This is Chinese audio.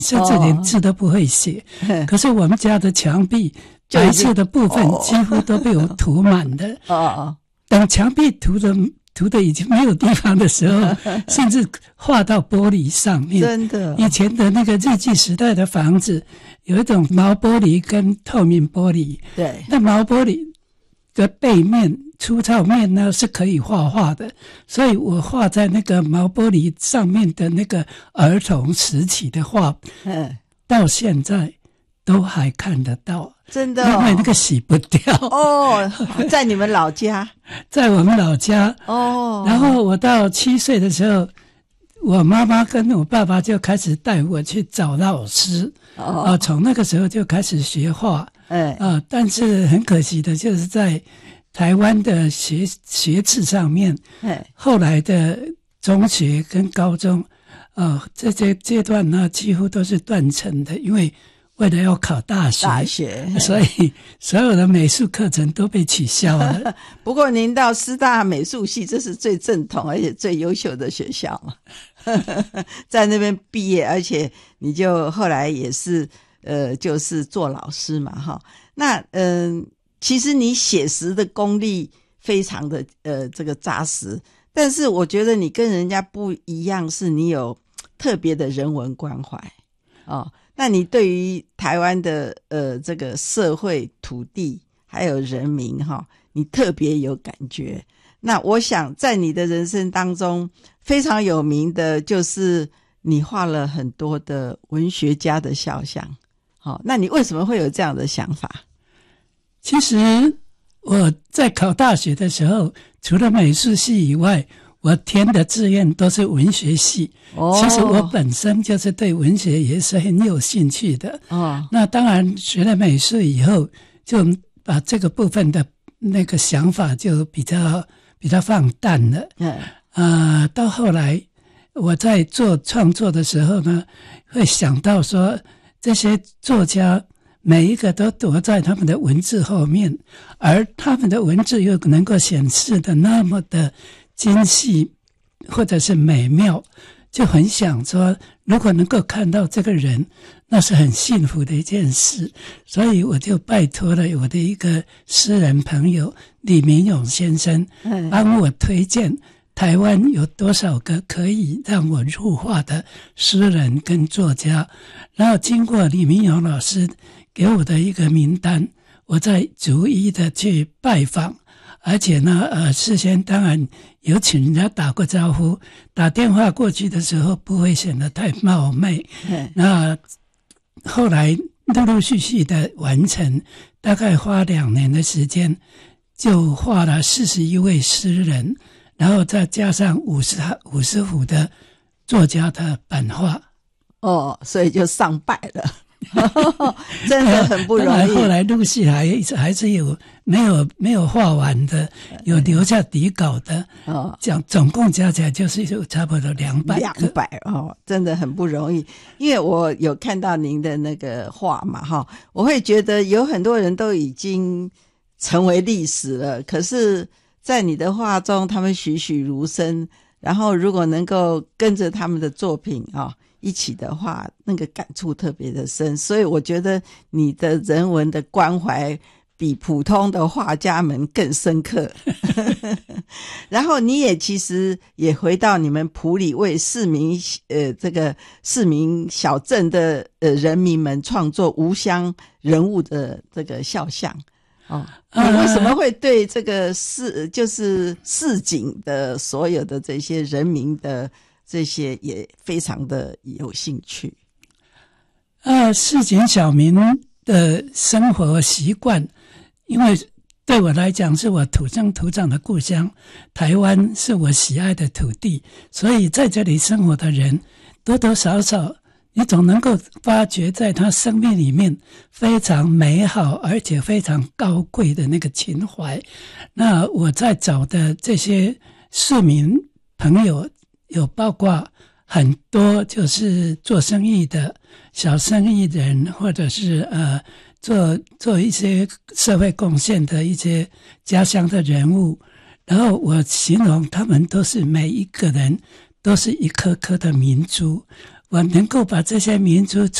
甚至连字都不会写。可是我们家的墙壁白色的部分几乎都被我涂满了。等墙壁涂的已经没有地方的时候，甚至画到玻璃上面。 真的， 以前的那个日据时代的房子，有一种毛玻璃跟透明玻璃。 对， 那毛玻璃的背面、粗糙面呢是可以画画的，所以我画在那个毛玻璃上面的那个儿童时期的画，到现在都还看得到。 真的， 因为那个洗不掉。 在你们老家？ 在我们老家。然后我到7岁的时候，我妈妈跟我爸爸就开始带我去找老师。从那个时候就开始学画。但是很可惜的就是在台湾的学制上面，后来的中学跟高中，这些阶段呢几乎都是断层的，因为为了要考大学，所以所有的美术课程都被取消了。 不过您到师大美术系，这是最正统而且最优秀的学校嘛，在那边毕业，而且你就后来也是就是做老师嘛，哈。那其实你写实的功力非常的这个扎实，但是我觉得你跟人家不一样，是你有特别的人文关怀那你对于台湾的这个社会、土地还有人民你特别有感觉。那我想在你的人生当中非常有名的就是你画了很多的文学家的肖像。那你为什么会有这样的想法？ 其实我在考大学的时候，除了美术系以外，我填的志愿都是文学系。其实我本身就是对文学也是很有兴趣的。那当然学了美术以后，就把这个部分的那个想法就比较放淡了。到后来我在做创作的时候呢，会想到说这些作家每一个都躲在他们的文字后面，而他们的文字又能够显示的那么的精细或者是美妙，就很想说如果能够看到这个人，那是很幸福的一件事。所以我就拜托了我的一个诗人朋友李明勇先生，帮我推荐台湾有多少个可以让我入画的诗人跟作家。然后经过李明勇老师给我的一个名单，我再逐一的去拜访，而且呢事先当然有请人家打过招呼，打电话过去的时候不会显得太冒昧。那后来陆陆续续的完成，大概花2年的时间就画了41位诗人，然后再加上50幅的作家的版画。 所以就上百了。真的很不容易。 后来陆续还是有没有画完的，有留下底稿的。总共加起来就是有差不多200个。 真的很不容易。因为我有看到您的那个画嘛，我会觉得有很多人都已经成为历史了，可是在你的画中他们栩栩如生，然后如果能够跟着他们的作品一起的话，那个感触特别的深。所以我觉得你的人文的关怀比普通的画家们更深刻。然后你也其实也回到你们埔里为这个市民小镇的人民们创作无乡人物的这个肖像。你为什么会对这个就是市井的所有的这些人民的这些也非常的有兴趣？ 市井小民的生活习惯，因为对我来讲是我土生土长的故乡，台湾是我喜爱的土地，所以在这里生活的人多多少少你总能够发掘在他生命里面非常美好而且非常高贵的那个情怀。那我在找的这些市民朋友，有包括很多就是做生意的小生意人，或者是做一些社会贡献的一些家乡的人物。然后我形容他们都是每一个人都是一颗颗的明珠。 我能够把这些民族